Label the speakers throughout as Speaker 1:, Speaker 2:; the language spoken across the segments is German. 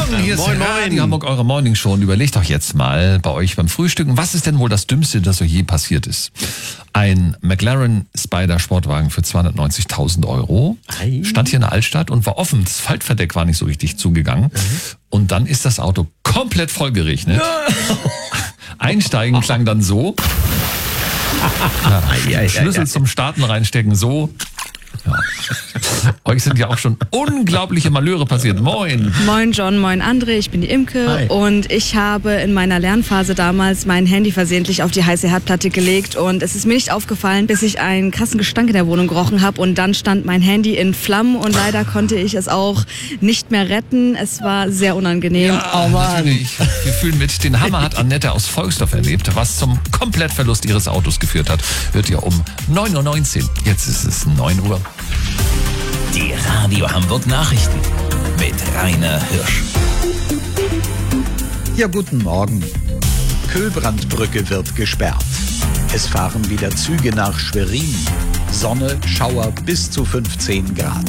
Speaker 1: Morgen, hier ist
Speaker 2: Moin,
Speaker 1: Radio Hamburg, eure Morning Show. Und überlegt doch jetzt mal bei euch beim Frühstücken, was ist denn wohl das Dümmste, das so je passiert ist? Ein McLaren Spider Sportwagen für 290.000 Euro stand hier in der Altstadt und war offen. Das Faltverdeck war nicht so richtig zugegangen. Und dann ist das Auto komplett vollgeregnet. Einsteigen klang dann so. Ja, Schlüssel zum Starten reinstecken so. Ja. Euch sind ja auch schon unglaubliche Malheure passiert. Moin.
Speaker 3: Moin John, moin André, ich bin die Imke.
Speaker 2: Hi.
Speaker 3: Und ich habe in meiner Lernphase damals mein Handy versehentlich auf die heiße Herdplatte gelegt und es ist mir nicht aufgefallen, bis ich einen krassen Gestank in der Wohnung gerochen habe und dann stand mein Handy in Flammen und leider konnte ich es auch nicht mehr retten. Es war sehr unangenehm.
Speaker 1: Ja, natürlich. Wir fühlen mit. Den Hammer hat Annette aus Volksdorf erlebt, was zum Komplettverlust ihres Autos geführt hat. Hört ihr um 9.19 Uhr. Jetzt ist es 9 Uhr.
Speaker 4: Die Radio Hamburg Nachrichten mit Rainer Hirsch.
Speaker 5: Ja, guten Morgen. Köhlbrandbrücke wird gesperrt. Es fahren wieder Züge nach Schwerin. Sonne, Schauer bis zu 15 Grad.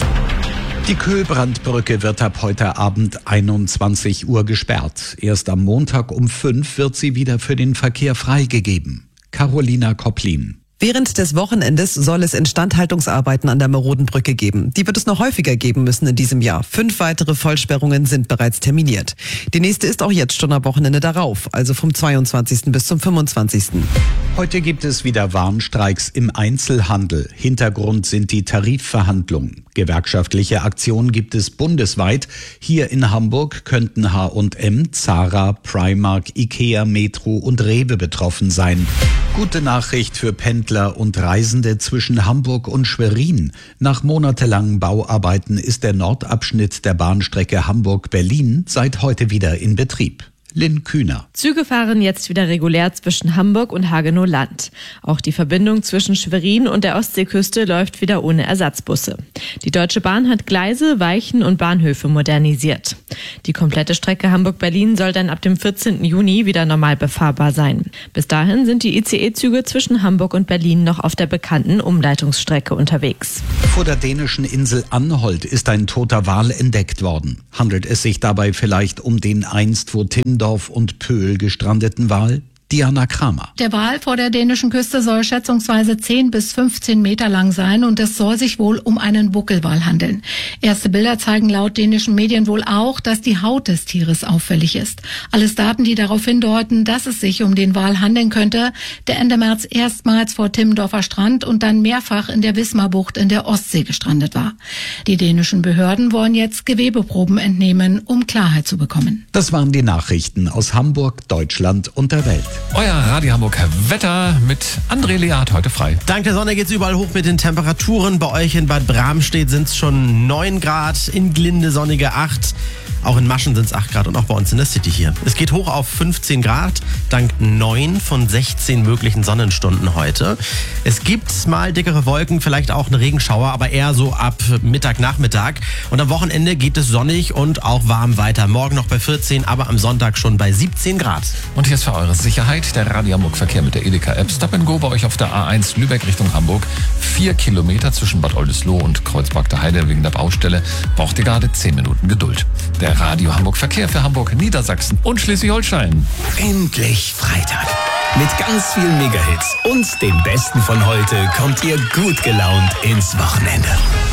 Speaker 5: Die Köhlbrandbrücke wird ab heute Abend 21 Uhr gesperrt. Erst am Montag um 5 wird sie wieder für den Verkehr freigegeben. Carolina Kopplin.
Speaker 6: Während des Wochenendes soll es Instandhaltungsarbeiten an der maroden Brücke geben. Die wird es noch häufiger geben müssen in diesem Jahr. 5 weitere Vollsperrungen sind bereits terminiert. Die nächste ist auch jetzt schon am Wochenende darauf, also vom 22. bis zum 25.
Speaker 5: Heute gibt es wieder Warnstreiks im Einzelhandel. Hintergrund sind die Tarifverhandlungen. Gewerkschaftliche Aktionen gibt es bundesweit. Hier in Hamburg könnten H&M, Zara, Primark, Ikea, Metro und Rewe betroffen sein. Gute Nachricht für Pendler und Reisende zwischen Hamburg und Schwerin. Nach monatelangen Bauarbeiten ist der Nordabschnitt der Bahnstrecke Hamburg-Berlin seit heute wieder in Betrieb. Lynn Kühner.
Speaker 7: Züge fahren jetzt wieder regulär zwischen Hamburg und Hagenow-Land. Auch die Verbindung zwischen Schwerin und der Ostseeküste läuft wieder ohne Ersatzbusse. Die Deutsche Bahn hat Gleise, Weichen und Bahnhöfe modernisiert. Die komplette Strecke Hamburg-Berlin soll dann ab dem 14. Juni wieder normal befahrbar sein. Bis dahin sind die ICE-Züge zwischen Hamburg und Berlin noch auf der bekannten Umleitungsstrecke unterwegs.
Speaker 5: Vor der dänischen Insel Anholt ist ein toter Wal entdeckt worden. Handelt es sich dabei vielleicht um den einst vor Timmendorf und Pöhl gestrandeten Wal? Diana Kramer.
Speaker 8: Der Wal vor der dänischen Küste soll schätzungsweise 10 bis 15 Meter lang sein und es soll sich wohl um einen Buckelwal handeln. Erste Bilder zeigen laut dänischen Medien wohl auch, dass die Haut des Tieres auffällig ist. Alles Daten, die darauf hindeuten, dass es sich um den Wal handeln könnte, der Ende März erstmals vor Timmendorfer Strand und dann mehrfach in der Wismarbucht in der Ostsee gestrandet war. Die dänischen Behörden wollen jetzt Gewebeproben entnehmen, um Klarheit zu bekommen.
Speaker 5: Das waren die Nachrichten aus Hamburg, Deutschland und der Welt.
Speaker 1: Euer Radio Hamburg Wetter mit André Leat heute frei.
Speaker 2: Dank der Sonne geht's überall hoch mit den Temperaturen. Bei euch in Bad Bramstedt sind's schon 9 Grad, in Glinde sonnige 8. Auch in Maschen sind es 8 Grad und auch bei uns in der City hier. Es geht hoch auf 15 Grad, dank 9 von 16 möglichen Sonnenstunden heute. Es gibt mal dickere Wolken, vielleicht auch eine Regenschauer, aber eher so ab Mittag, Nachmittag. Und am Wochenende geht es sonnig und auch warm weiter. Morgen noch bei 14, aber am Sonntag schon bei 17 Grad.
Speaker 1: Und hier ist für eure Sicherheit der Radio Hamburg Verkehr mit der Edeka-App. Stop & Go bei euch auf der A1 Lübeck Richtung Hamburg. 4 Kilometer zwischen Bad Oldesloe und Kreuzberg der Heide wegen der Baustelle. Braucht ihr gerade 10 Minuten Geduld. Der Radio Hamburg Verkehr für Hamburg, Niedersachsen und Schleswig-Holstein.
Speaker 4: Endlich Freitag. Mit ganz vielen Megahits und dem Besten von heute kommt ihr gut gelaunt ins Wochenende.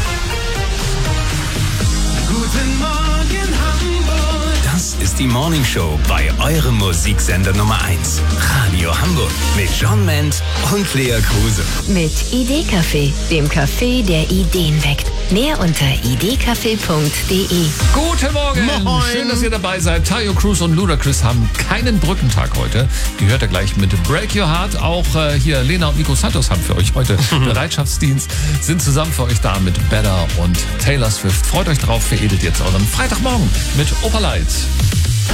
Speaker 4: Guten Morgen Hamburg. Das ist die Morning Show bei eurem Musiksender Nummer 1. Radio Hamburg mit John Ment und Lea Kruse.
Speaker 9: Mit Idee-Café, dem Café, der Ideen weckt. Mehr unter idcafé.de.
Speaker 1: Guten Morgen!
Speaker 2: Moin.
Speaker 1: Schön, dass ihr dabei seid. Tayo Cruz und Ludacris haben keinen Brückentag heute. Die hört ihr gleich mit Break Your Heart. Auch hier Lena und Nico Santos haben für euch heute Bereitschaftsdienst. Sind zusammen für euch da mit Better und Taylor Swift. Freut euch drauf, veredelt jetzt euren Freitagmorgen mit Oper Light.